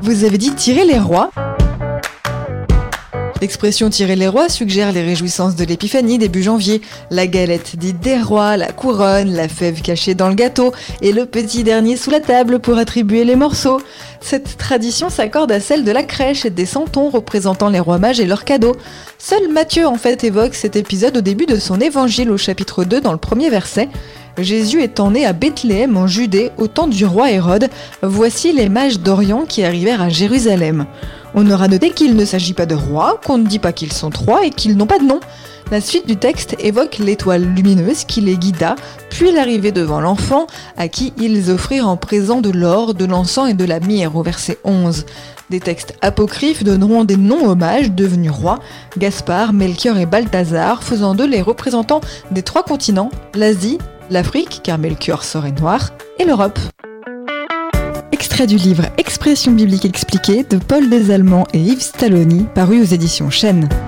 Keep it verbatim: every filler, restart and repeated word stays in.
Vous avez dit tirer les rois ? L'expression tirer les rois suggère les réjouissances de l'épiphanie début janvier. La galette dite des rois, la couronne, la fève cachée dans le gâteau et le petit dernier sous la table pour attribuer les morceaux. Cette tradition s'accorde à celle de la crèche et des santons représentant les rois mages et leurs cadeaux. Seul Matthieu en fait évoque cet épisode au début de son évangile au chapitre deux dans le premier verset. Jésus étant né à Bethléem en Judée au temps du roi Hérode, voici les mages d'Orient qui arrivèrent à Jérusalem. On aura noté qu'il ne s'agit pas de rois, qu'on ne dit pas qu'ils sont trois et qu'ils n'ont pas de nom. La suite du texte évoque l'étoile lumineuse qui les guida, puis l'arrivée devant l'enfant, à qui ils offrirent en présent de l'or, de l'encens et de la myrrhe, au verset onze. Des textes apocryphes donneront des noms aux mages devenus rois, Gaspard, Melchior et Balthazar, faisant d'eux les représentants des trois continents, l'Asie, l'Afrique, car Melchior serait noir, et l'Europe. Extrait du livre Expression biblique expliquée de Paul Desallemands et Yves Stalloni, paru aux éditions Chênes.